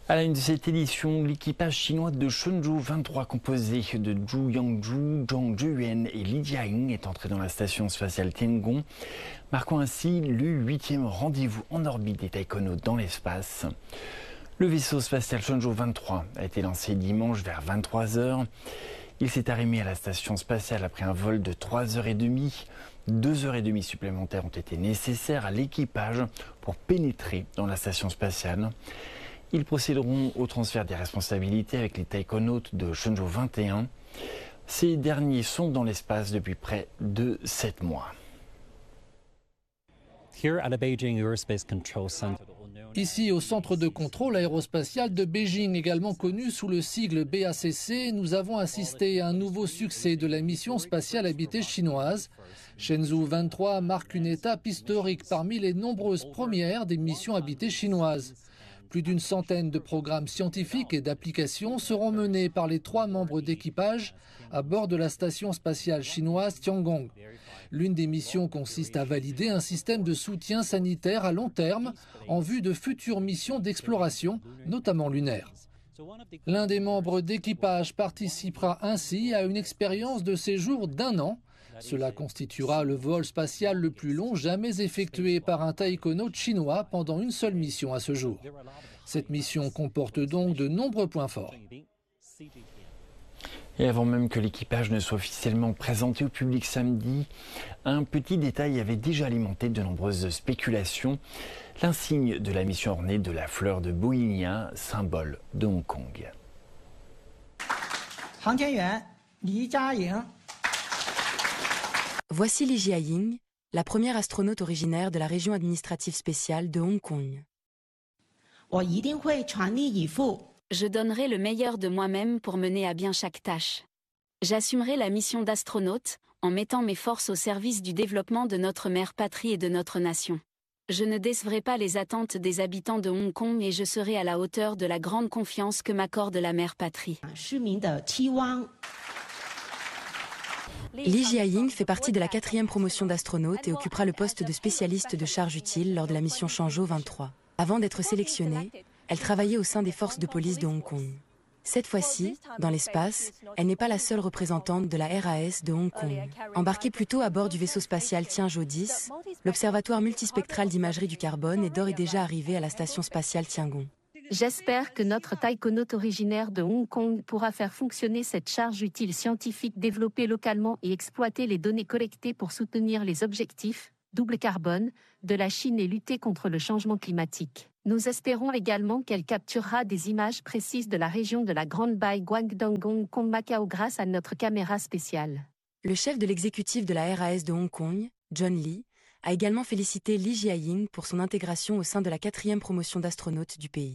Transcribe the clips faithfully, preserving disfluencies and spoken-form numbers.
À la une de cette édition, l'équipage chinois de Shenzhou vingt-trois composé de Zhu Yangzhu, Zhang Zhiyuan et Li Jiaying est entré dans la station spatiale Tiangong, marquant ainsi le huitième rendez-vous en orbite des taïkonautes dans l'espace. Le vaisseau spatial Shenzhou vingt-trois a été lancé dimanche vers vingt-trois heures. Il s'est arrimé à la station spatiale après un vol de trois heures trente. Deux heures trente supplémentaires ont été nécessaires à l'équipage pour pénétrer dans la station spatiale. Ils procéderont au transfert des responsabilités avec les taïkonautes de Shenzhou vingt et un. Ces derniers sont dans l'espace depuis près de sept mois. Ici, au centre de contrôle aérospatial de Beijing, également connu sous le sigle B A C C, nous avons assisté à un nouveau succès de la mission spatiale habitée chinoise. Shenzhou vingt-trois marque une étape historique parmi les nombreuses premières des missions habitées chinoises. Plus d'une centaine de programmes scientifiques et d'applications seront menés par les trois membres d'équipage à bord de la station spatiale chinoise Tiangong. L'une des missions consiste à valider un système de soutien sanitaire à long terme en vue de futures missions d'exploration, notamment lunaires. L'un des membres d'équipage participera ainsi à une expérience de séjour d'un an. Cela constituera le vol spatial le plus long jamais effectué par un taïkonaute chinois pendant une seule mission à ce jour. Cette mission comporte donc de nombreux points forts. Et avant même que l'équipage ne soit officiellement présenté au public samedi, un petit détail avait déjà alimenté de nombreuses spéculations. L'insigne de la mission ornée de la fleur de Bohinia, symbole de Hong Kong. Voici Li Jiaying, la première astronaute originaire de la région administrative spéciale de Hong Kong. Je donnerai le meilleur de moi-même pour mener à bien chaque tâche. J'assumerai la mission d'astronaute en mettant mes forces au service du développement de notre mère patrie et de notre nation. Je ne décevrai pas les attentes des habitants de Hong Kong et je serai à la hauteur de la grande confiance que m'accorde la mère patrie. Li Jiaying fait partie de la quatrième promotion d'astronaute et occupera le poste de spécialiste de charge utile lors de la mission Shenzhou vingt-trois. Avant d'être sélectionnée, elle travaillait au sein des forces de police de Hong Kong. Cette fois-ci, dans l'espace, elle n'est pas la seule représentante de la R A S de Hong Kong. Embarquée plus tôt à bord du vaisseau spatial Tianzhou dix, l'observatoire multispectral d'imagerie du carbone est d'ores et déjà arrivé à la station spatiale Tiangong. J'espère que notre taïkonaute originaire de Hong Kong pourra faire fonctionner cette charge utile scientifique développée localement et exploiter les données collectées pour soutenir les objectifs, double carbone, de la Chine et lutter contre le changement climatique. Nous espérons également qu'elle capturera des images précises de la région de la Grande Baie Guangdong Hong Kong Macao grâce à notre caméra spéciale. Le chef de l'exécutif de la R A S de Hong Kong, John Lee, a également félicité Li Jiaying pour son intégration au sein de la quatrième promotion d'astronautes du pays.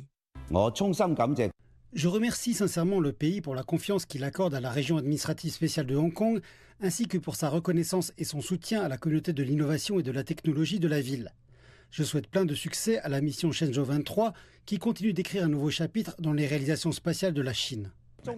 Je remercie sincèrement le pays pour la confiance qu'il accorde à la région administrative spéciale de Hong Kong, ainsi que pour sa reconnaissance et son soutien à la communauté de l'innovation et de la technologie de la ville. Je souhaite plein de succès à la mission Shenzhou vingt-trois, qui continue d'écrire un nouveau chapitre dans les réalisations spatiales de la Chine.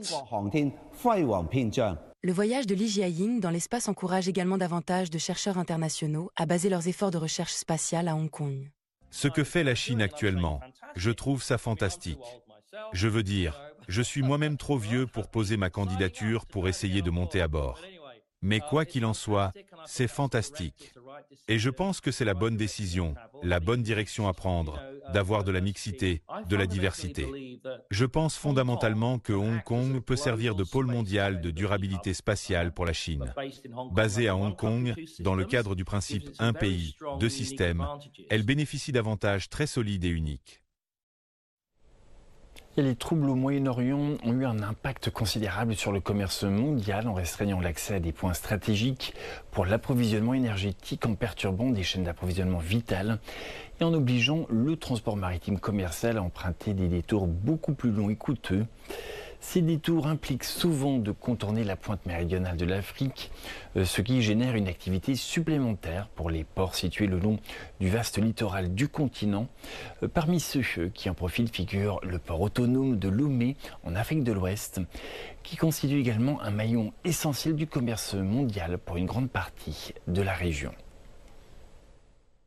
Le voyage de Li Jiaying dans l'espace encourage également davantage de chercheurs internationaux à baser leurs efforts de recherche spatiale à Hong Kong. Ce que fait la Chine actuellement, je trouve ça fantastique. Je veux dire, je suis moi-même trop vieux pour poser ma candidature pour essayer de monter à bord. Mais quoi qu'il en soit, c'est fantastique. Et je pense que c'est la bonne décision, la bonne direction à prendre, d'avoir de la mixité, de la diversité. Je pense fondamentalement que Hong Kong peut servir de pôle mondial de durabilité spatiale pour la Chine. Basée à Hong Kong, dans le cadre du principe un pays, deux systèmes, elle bénéficie d'avantages très solides et uniques. Et les troubles au Moyen-Orient ont eu un impact considérable sur le commerce mondial en restreignant l'accès à des points stratégiques pour l'approvisionnement énergétique, en perturbant des chaînes d'approvisionnement vitales et en obligeant le transport maritime commercial à emprunter des détours beaucoup plus longs et coûteux. Ces détours impliquent souvent de contourner la pointe méridionale de l'Afrique, ce qui génère une activité supplémentaire pour les ports situés le long du vaste littoral du continent. Parmi ceux qui en profitent figure le port autonome de Lomé en Afrique de l'Ouest, qui constitue également un maillon essentiel du commerce mondial pour une grande partie de la région.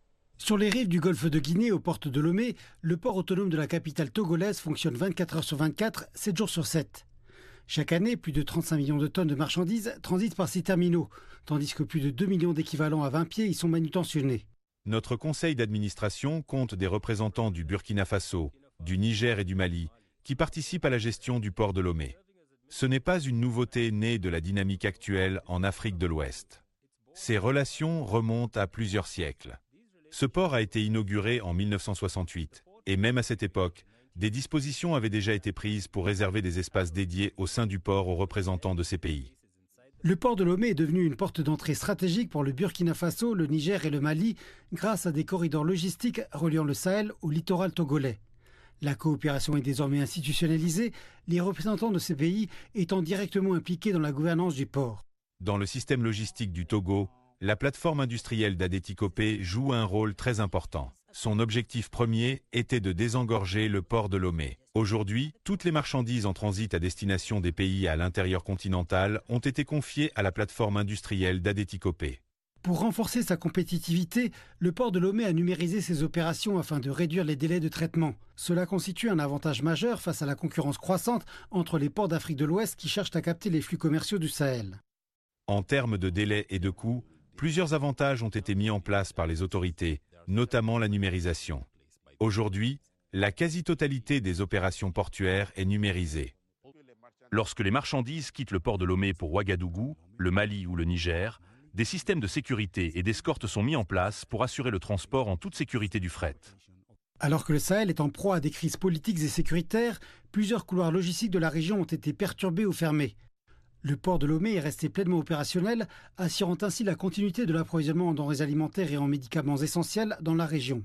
Sur les rives du golfe de Guinée, aux portes de Lomé, le port autonome de la capitale togolaise fonctionne vingt-quatre heures sur vingt-quatre, sept jours sur sept. Chaque année, plus de trente-cinq millions de tonnes de marchandises transitent par ces terminaux, tandis que plus de deux millions d'équivalents à vingt pieds y sont manutentionnés. Notre conseil d'administration compte des représentants du Burkina Faso, du Niger et du Mali, qui participent à la gestion du port de Lomé. Ce n'est pas une nouveauté née de la dynamique actuelle en Afrique de l'Ouest. Ces relations remontent à plusieurs siècles. Ce port a été inauguré en mille neuf cent soixante-huit, et même à cette époque, des dispositions avaient déjà été prises pour réserver des espaces dédiés au sein du port aux représentants de ces pays. Le port de Lomé est devenu une porte d'entrée stratégique pour le Burkina Faso, le Niger et le Mali, grâce à des corridors logistiques reliant le Sahel au littoral togolais. La coopération est désormais institutionnalisée, les représentants de ces pays étant directement impliqués dans la gouvernance du port. Dans le système logistique du Togo, la plateforme industrielle d'Adétikopé joue un rôle très important. Son objectif premier était de désengorger le port de Lomé. Aujourd'hui, toutes les marchandises en transit à destination des pays à l'intérieur continental ont été confiées à la plateforme industrielle d'Adétikopé. Pour renforcer sa compétitivité, le port de Lomé a numérisé ses opérations afin de réduire les délais de traitement. Cela constitue un avantage majeur face à la concurrence croissante entre les ports d'Afrique de l'Ouest qui cherchent à capter les flux commerciaux du Sahel. En termes de délais et de coûts, plusieurs avantages ont été mis en place par les autorités, notamment la numérisation. Aujourd'hui, la quasi-totalité des opérations portuaires est numérisée. Lorsque les marchandises quittent le port de Lomé pour Ouagadougou, le Mali ou le Niger, des systèmes de sécurité et d'escorte sont mis en place pour assurer le transport en toute sécurité du fret. Alors que le Sahel est en proie à des crises politiques et sécuritaires, plusieurs couloirs logistiques de la région ont été perturbés ou fermés. Le port de Lomé est resté pleinement opérationnel, assurant ainsi la continuité de l'approvisionnement en denrées alimentaires et en médicaments essentiels dans la région.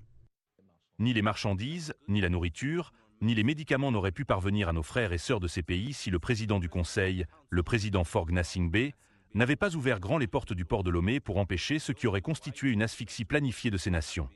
Ni les marchandises, ni la nourriture, ni les médicaments n'auraient pu parvenir à nos frères et sœurs de ces pays si le président du Conseil, le président Faure Gnassingbé, n'avait pas ouvert grand les portes du port de Lomé pour empêcher ce qui aurait constitué une asphyxie planifiée de ces nations.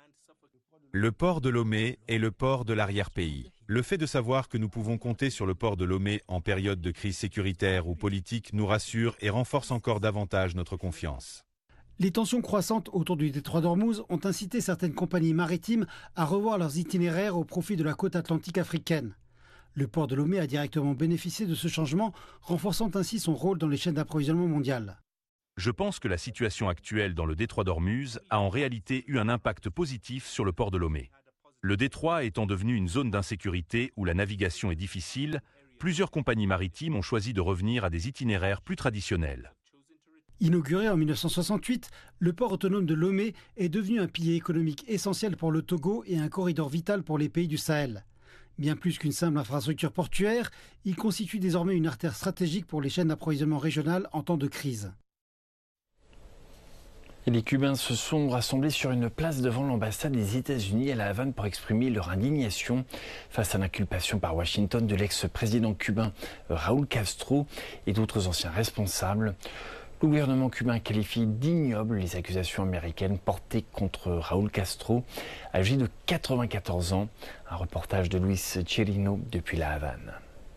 Le port de Lomé est le port de l'arrière-pays. Le fait de savoir que nous pouvons compter sur le port de Lomé en période de crise sécuritaire ou politique nous rassure et renforce encore davantage notre confiance. Les tensions croissantes autour du détroit d'Ormuz ont incité certaines compagnies maritimes à revoir leurs itinéraires au profit de la côte atlantique africaine. Le port de Lomé a directement bénéficié de ce changement, renforçant ainsi son rôle dans les chaînes d'approvisionnement mondiales. Je pense que la situation actuelle dans le détroit d'Ormuz a en réalité eu un impact positif sur le port de Lomé. Le détroit étant devenu une zone d'insécurité où la navigation est difficile, plusieurs compagnies maritimes ont choisi de revenir à des itinéraires plus traditionnels. Inauguré en mille neuf cent soixante-huit, le port autonome de Lomé est devenu un pilier économique essentiel pour le Togo et un corridor vital pour les pays du Sahel. Bien plus qu'une simple infrastructure portuaire, il constitue désormais une artère stratégique pour les chaînes d'approvisionnement régionales en temps de crise. Et les Cubains se sont rassemblés sur une place devant l'ambassade des États-Unis à La Havane pour exprimer leur indignation face à l'inculpation par Washington de l'ex-président cubain Raúl Castro et d'autres anciens responsables. Le gouvernement cubain qualifie d'ignobles les accusations américaines portées contre Raúl Castro, âgé de quatre-vingt-quatorze ans. Un reportage de Luis Chirino depuis La Havane.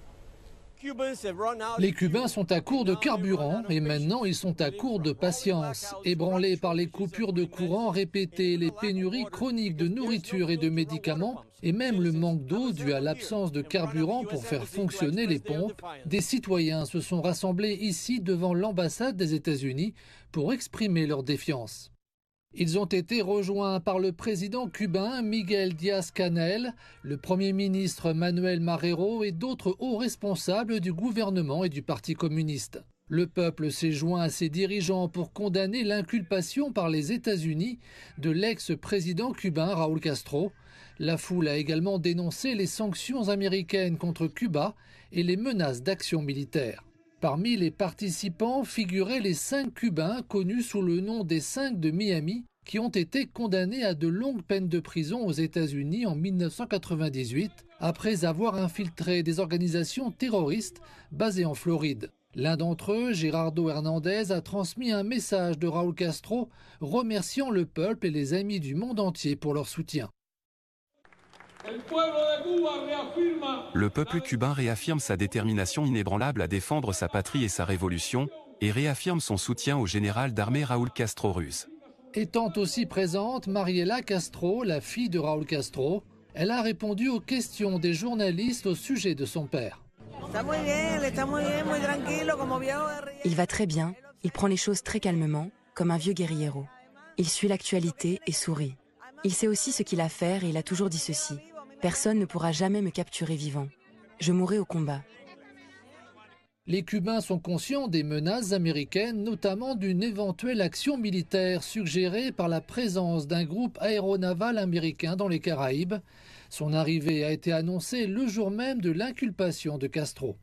Les Cubains sont à court de carburant et maintenant ils sont à court de patience. Ébranlés par les coupures de courant répétées, les pénuries chroniques de nourriture et de médicaments et même le manque d'eau dû à l'absence de carburant pour faire fonctionner les pompes, des citoyens se sont rassemblés ici devant l'ambassade des États-Unis pour exprimer leur défiance. Ils ont été rejoints par le président cubain Miguel Díaz-Canel, le premier ministre Manuel Marrero et d'autres hauts responsables du gouvernement et du Parti communiste. Le peuple s'est joint à ses dirigeants pour condamner l'inculpation par les États-Unis de l'ex-président cubain Raúl Castro. La foule a également dénoncé les sanctions américaines contre Cuba et les menaces d'action militaire. Parmi les participants figuraient les cinq Cubains connus sous le nom des cinq de Miami qui ont été condamnés à de longues peines de prison aux États-Unis en mille neuf cent quatre-vingt-dix-huit après avoir infiltré des organisations terroristes basées en Floride. L'un d'entre eux, Gerardo Hernandez, a transmis un message de Raúl Castro remerciant le peuple et les amis du monde entier pour leur soutien. Le peuple cubain réaffirme sa détermination inébranlable à défendre sa patrie et sa révolution, et réaffirme son soutien au général d'armée Raúl Castro Ruz. Étant aussi présente, Mariela Castro, la fille de Raúl Castro, elle a répondu aux questions des journalistes au sujet de son père. Il va très bien, il prend les choses très calmement, comme un vieux guerriero. Il suit l'actualité et sourit. Il sait aussi ce qu'il a à faire et il a toujours dit ceci. Personne ne pourra jamais me capturer vivant. Je mourrai au combat. Les Cubains sont conscients des menaces américaines, notamment d'une éventuelle action militaire suggérée par la présence d'un groupe aéronaval américain dans les Caraïbes. Son arrivée a été annoncée le jour même de l'inculpation de Castro.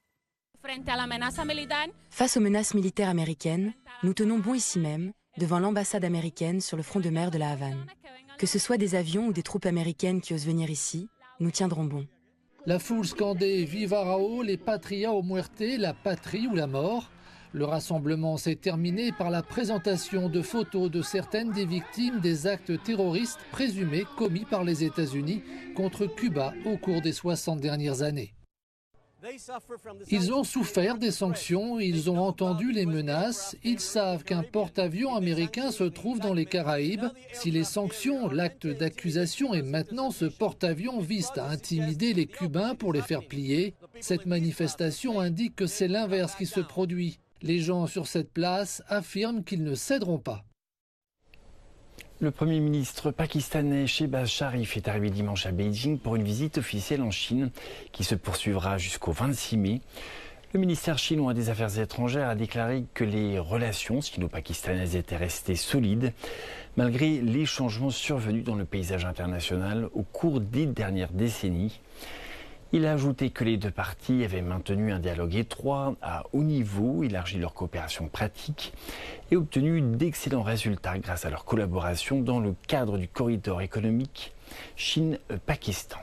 Face aux menaces militaires américaines, nous tenons bon ici même, devant l'ambassade américaine sur le front de mer de la Havane. Que ce soit des avions ou des troupes américaines qui osent venir ici, nous tiendrons bon. La foule scandait « Viva Raúl et Patria o Muerte », la patrie ou la mort. Le rassemblement s'est terminé par la présentation de photos de certaines des victimes des actes terroristes présumés commis par les États-Unis contre Cuba au cours des soixante dernières années. Ils ont souffert des sanctions, ils ont entendu les menaces, ils savent qu'un porte-avions américain se trouve dans les Caraïbes. Si les sanctions, l'acte d'accusation et maintenant ce porte-avions visent à intimider les Cubains pour les faire plier, cette manifestation indique que c'est l'inverse qui se produit. Les gens sur cette place affirment qu'ils ne céderont pas. Le Premier ministre pakistanais Shehbaz Sharif est arrivé dimanche à Beijing pour une visite officielle en Chine qui se poursuivra jusqu'au vingt-six mai. Le ministère chinois des Affaires étrangères a déclaré que les relations sino-pakistanaises étaient restées solides malgré les changements survenus dans le paysage international au cours des dernières décennies. Il a ajouté que les deux parties avaient maintenu un dialogue étroit à haut niveau, élargi leur coopération pratique et obtenu d'excellents résultats grâce à leur collaboration dans le cadre du corridor économique Chine-Pakistan.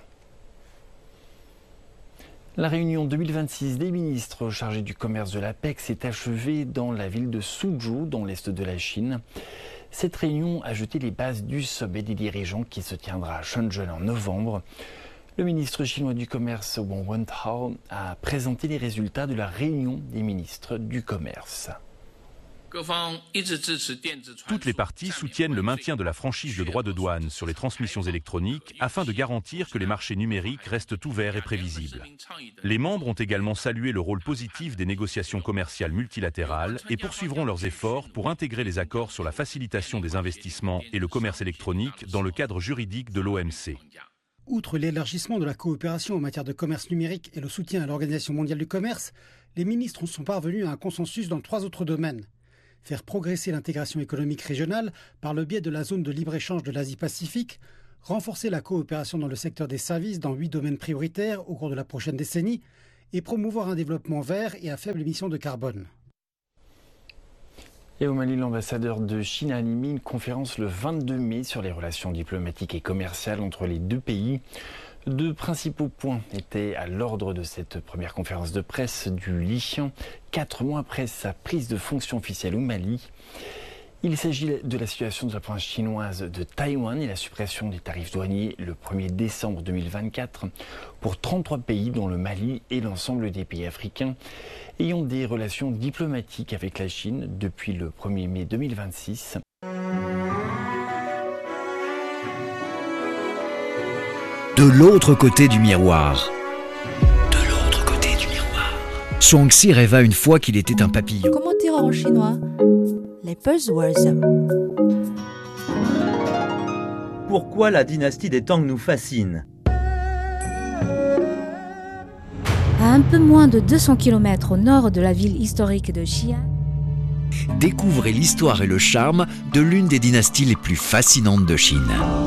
La réunion deux mille vingt-six des ministres chargés du commerce de l'APEC s'est achevée dans la ville de Suzhou, dans l'est de la Chine. Cette réunion a jeté les bases du sommet des dirigeants qui se tiendra à Shenzhen en novembre. Le ministre chinois du commerce, Wang Wentao, a présenté les résultats de la réunion des ministres du commerce. Toutes les parties soutiennent le maintien de la franchise de droits de douane sur les transmissions électroniques afin de garantir que les marchés numériques restent ouverts et prévisibles. Les membres ont également salué le rôle positif des négociations commerciales multilatérales et poursuivront leurs efforts pour intégrer les accords sur la facilitation des investissements et le commerce électronique dans le cadre juridique de l'O M C. Outre l'élargissement de la coopération en matière de commerce numérique et le soutien à l'Organisation mondiale du commerce, les ministres sont parvenus à un consensus dans trois autres domaines. Faire progresser l'intégration économique régionale par le biais de la zone de libre-échange de l'Asie-Pacifique, renforcer la coopération dans le secteur des services dans huit domaines prioritaires au cours de la prochaine décennie et promouvoir un développement vert et à faible émission de carbone. Et au Mali, l'ambassadeur de Chine a animé une conférence le vingt-deux mai sur les relations diplomatiques et commerciales entre les deux pays. Deux principaux points étaient à l'ordre de cette première conférence de presse du Li, quatre mois après sa prise de fonction officielle au Mali. Il s'agit de la situation de la province chinoise de Taïwan et la suppression des tarifs douaniers le premier décembre deux mille vingt-quatre pour trente-trois pays dont le Mali et l'ensemble des pays africains ayant des relations diplomatiques avec la Chine depuis le premier mai deux mille vingt-six. De l'autre côté du miroir. De l'autre côté du miroir. Shuangxi rêva une fois qu'il était un papillon. Comment dire en chinois? Les buzzwords. Pourquoi la dynastie des Tang nous fascine? À un peu moins de deux cents kilomètres au nord de la ville historique de Xi'an, découvrez l'histoire et le charme de l'une des dynasties les plus fascinantes de Chine.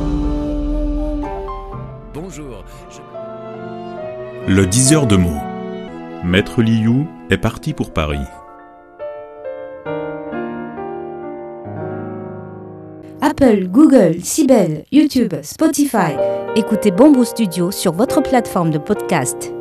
Bonjour. Je... Le diseur de mots. Maître Liu est parti pour Paris. Apple, Google, Sibel, YouTube, Spotify. Écoutez Bamboo Studio sur votre plateforme de podcast.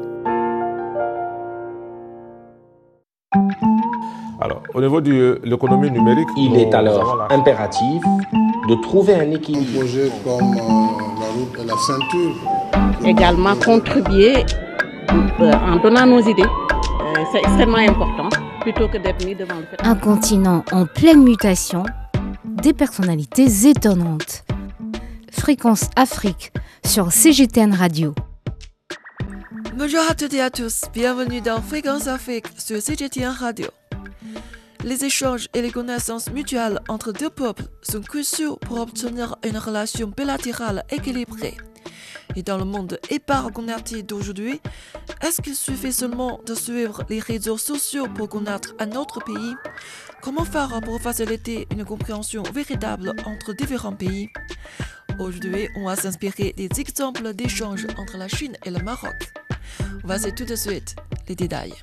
Alors, au niveau de l'économie numérique, il est alors impératif de trouver un équilibre. Un projet comme euh, la route de la ceinture. Également contribuer euh, en donnant nos idées. Euh, c'est extrêmement important, plutôt que d'être mis devant le fait. Un continent en pleine mutation, des personnalités étonnantes. Fréquence Afrique sur C G T N Radio. Bonjour à toutes et à tous, bienvenue dans Fréquence Afrique sur C G T N Radio. Les échanges et les connaissances mutuelles entre deux peuples sont cruciaux pour obtenir une relation bilatérale équilibrée. Et dans le monde hyper connecté d'aujourd'hui, est-ce qu'il suffit seulement de suivre les réseaux sociaux pour connaître un autre pays? Comment faire pour faciliter une compréhension véritable entre différents pays? Aujourd'hui, on va s'inspirer des exemples d'échanges entre la Chine et le Maroc. Voici tout de suite les détails.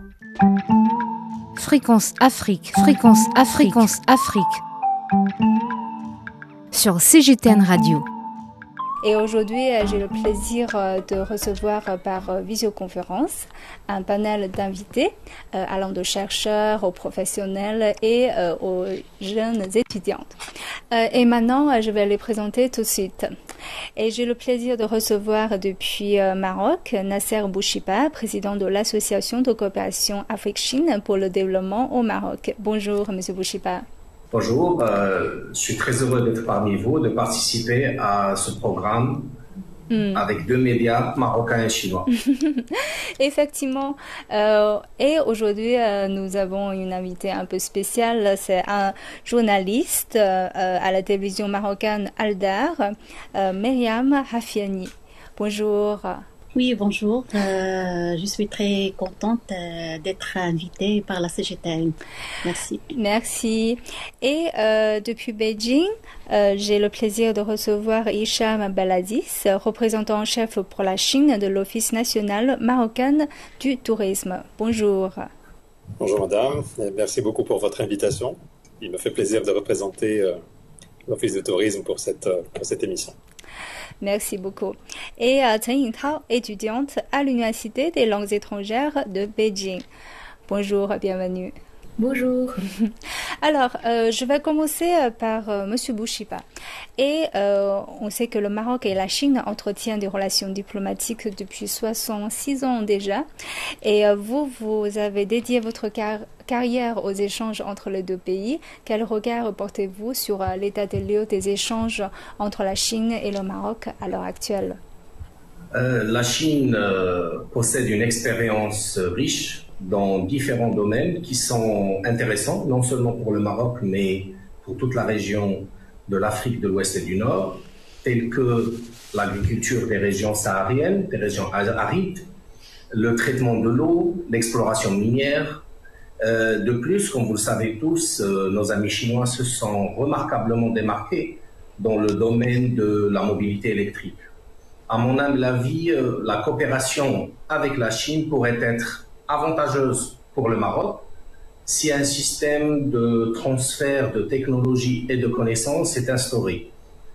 Fréquence Afrique, Fréquence Afrique, Fréquence Afrique sur C G T N Radio. Et aujourd'hui, j'ai le plaisir de recevoir par visioconférence un panel d'invités euh, allant de chercheurs aux professionnels et euh, aux jeunes étudiantes. Euh, et maintenant, je vais les présenter tout de suite. Et j'ai le plaisir de recevoir depuis euh, Maroc Nasser Bouchiba, président de l'Association de coopération Afrique-Chine pour le développement au Maroc. Bonjour, Monsieur Bouchiba. Bonjour, euh, je suis très heureux d'être parmi vous, de participer à ce programme mm. avec deux médias marocains et chinois. Effectivement, euh, et aujourd'hui euh, nous avons une invitée un peu spéciale, c'est un journaliste euh, à la télévision marocaine Aldar, euh, Myriam Hafiani. Bonjour. Oui, bonjour. Euh, je suis très contente euh, d'être invitée par la C G T N. Merci. Merci. Et euh, depuis Beijing, euh, j'ai le plaisir de recevoir Hicham Belaziz, représentant en chef pour la Chine de l'Office national marocain du tourisme. Bonjour. Bonjour madame, merci beaucoup pour votre invitation. Il me fait plaisir de représenter euh, l'Office de tourisme pour cette, euh, pour cette émission. Merci beaucoup. Et euh, Chen Yingtao, étudiante à l'Université des langues étrangères de Beijing. Bonjour, bienvenue. Bonjour. Alors, euh, je vais commencer par euh, Monsieur Bouchiba. Et euh, on sait que le Maroc et la Chine entretiennent des relations diplomatiques depuis soixante-six ans déjà. Et euh, vous, vous avez dédié votre car carrière aux échanges entre les deux pays. Quel regard portez-vous sur euh, l'état des lieux des échanges entre la Chine et le Maroc à l'heure actuelle? euh, La Chine euh, possède une expérience riche dans différents domaines qui sont intéressants, non seulement pour le Maroc, mais pour toute la région de l'Afrique de l'Ouest et du Nord, tels que l'agriculture des régions sahariennes, des régions arides, le traitement de l'eau, l'exploration minière. Euh, de plus, comme vous le savez tous, euh, nos amis chinois se sont remarquablement démarqués dans le domaine de la mobilité électrique. À mon humble avis, euh, la coopération avec la Chine pourrait être avantageuse pour le Maroc si un système de transfert de technologies et de connaissances est instauré.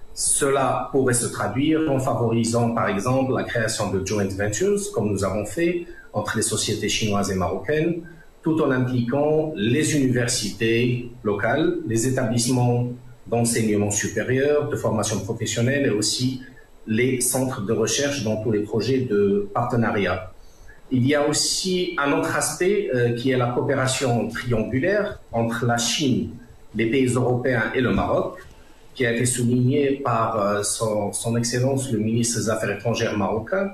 Cela pourrait se traduire en favorisant par exemple la création de joint ventures, comme nous avons fait entre les sociétés chinoises et marocaines, tout en impliquant les universités locales, les établissements d'enseignement supérieur, de formation professionnelle et aussi les centres de recherche dans tous les projets de partenariat. Il y a aussi un autre aspect euh, qui est la coopération triangulaire entre la Chine, les pays européens et le Maroc, qui a été souligné par euh, son, son Excellence le ministre des Affaires étrangères marocain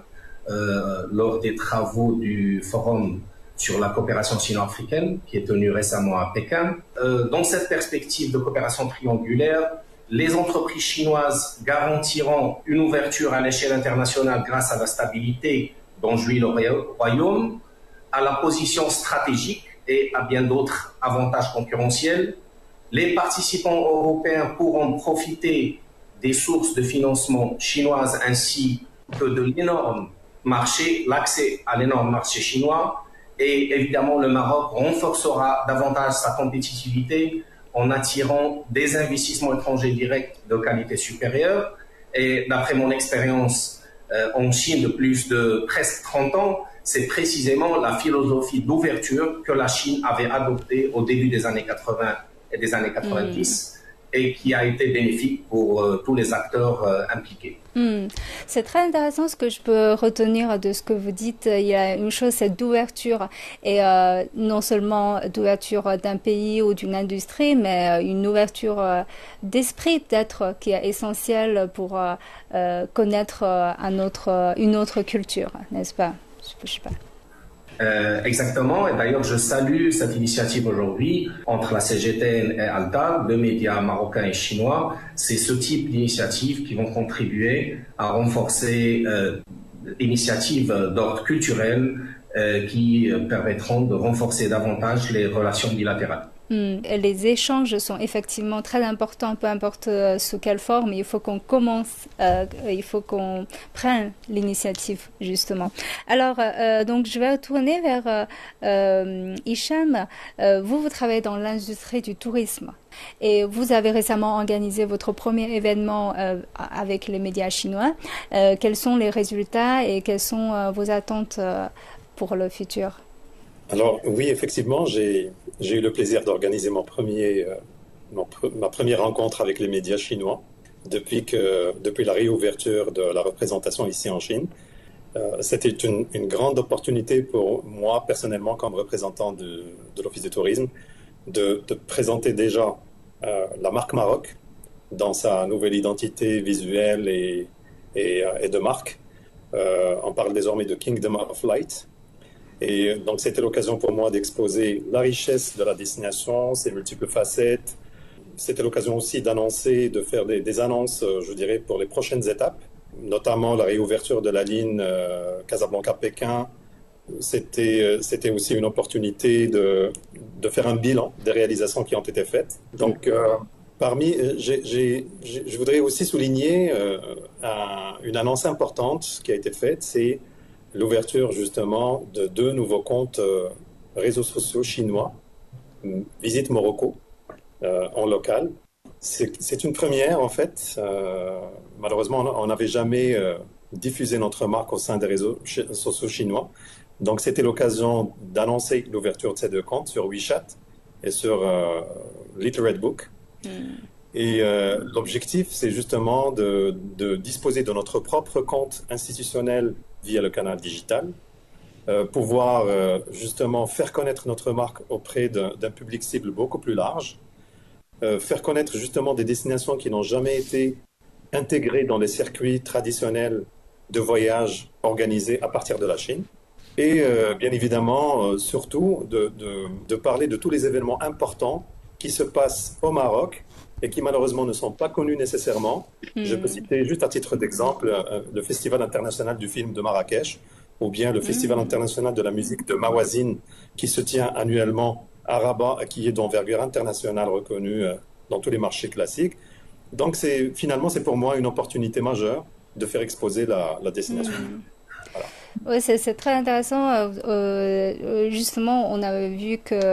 euh, lors des travaux du Forum sur la coopération sino-africaine qui est tenu récemment à Pékin. Euh, dans cette perspective de coopération triangulaire, les entreprises chinoises garantiront une ouverture à l'échelle internationale grâce à la stabilité dont jouit le Royaume, à la position stratégique et à bien d'autres avantages concurrentiels. Les participants européens pourront profiter des sources de financement chinoises ainsi que de l'énorme marché, l'accès à l'énorme marché chinois. Et évidemment, le Maroc renforcera davantage sa compétitivité en attirant des investissements étrangers directs de qualité supérieure. Et d'après mon expérience euh, en Chine de plus de presque trente ans, c'est précisément la philosophie d'ouverture que la Chine avait adoptée au début des années quatre-vingts et des années quatre-vingt-dix. Mmh. et qui a été bénéfique pour euh, tous les acteurs euh, impliqués. Hmm. C'est très intéressant ce que je peux retenir de ce que vous dites. Il y a une chose, c'est d'ouverture, et euh, non seulement d'ouverture d'un pays ou d'une industrie, mais une ouverture euh, d'esprit peut-être qui est essentielle pour euh, euh, connaître un autre, une autre culture, n'est-ce pas? Je, je sais pas. Euh, exactement, et d'ailleurs je salue cette initiative aujourd'hui entre la C G T N et Altal, deux médias marocains et chinois. C'est ce type d'initiatives qui vont contribuer à renforcer euh, initiatives d'ordre culturel euh, qui permettront de renforcer davantage les relations bilatérales. Mmh. Les échanges sont effectivement très importants, peu importe euh, sous quelle forme. Il faut qu'on commence, euh, il faut qu'on prenne l'initiative, justement. Alors, euh, donc, je vais retourner vers euh, euh, Hicham. Euh, vous, vous travaillez dans l'industrie du tourisme et vous avez récemment organisé votre premier événement euh, avec les médias chinois. Euh, quels sont les résultats et quelles sont euh, vos attentes euh, pour le futur ? Alors oui, effectivement, j'ai j'ai eu le plaisir d'organiser mon premier, euh, mon, ma première rencontre avec les médias chinois depuis, que, depuis la réouverture de la représentation ici en Chine. Euh, C'était une, une grande opportunité pour moi, personnellement, comme représentant de, de l'Office du tourisme, de, de présenter déjà euh, la marque Maroc dans sa nouvelle identité visuelle et, et, et de marque. Euh, on parle désormais de Kingdom of Light. Et donc, c'était l'occasion pour moi d'exposer la richesse de la destination, ses multiples facettes. C'était l'occasion aussi d'annoncer, de faire des, des annonces, je dirais, pour les prochaines étapes, notamment la réouverture de la ligne euh, Casablanca-Pékin. C'était, c'était aussi une opportunité de, de faire un bilan des réalisations qui ont été faites. Donc, euh, parmi, j'ai, j'ai, je voudrais aussi souligner euh, un, une annonce importante qui a été faite, c'est l'ouverture justement de deux nouveaux comptes euh, réseaux sociaux chinois, Visite Morocco, euh, en local. C'est une première en fait. Euh, malheureusement, on n'avait jamais euh, diffusé notre marque au sein des réseaux sociaux chinois. Donc c'était l'occasion d'annoncer l'ouverture de ces deux comptes sur WeChat et sur euh, Literate Book. Mm. Et euh, l'objectif, c'est justement de, de disposer de notre propre compte institutionnel via le canal digital, euh, pouvoir euh, justement faire connaître notre marque auprès d'un public cible beaucoup plus large, euh, faire connaître justement des destinations qui n'ont jamais été intégrées dans les circuits traditionnels de voyage organisés à partir de la Chine. Et euh, bien évidemment, euh, surtout, de, de, de parler de tous les événements importants qui se passent au Maroc et qui malheureusement ne sont pas connus nécessairement. Mmh. Je peux citer juste à titre d'exemple euh, le Festival international du film de Marrakech, ou bien le mmh. Festival international de la musique de Mawazine, qui se tient annuellement à Rabat, qui est d'envergure internationale reconnue euh, dans tous les marchés classiques. Donc c'est, finalement, c'est pour moi une opportunité majeure de faire exposer la, la destination. Mmh. Voilà. Oui, c'est très intéressant. Euh, justement, on a vu que